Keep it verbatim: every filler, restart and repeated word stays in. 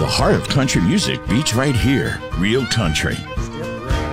The heart of country music beats right here. Real country.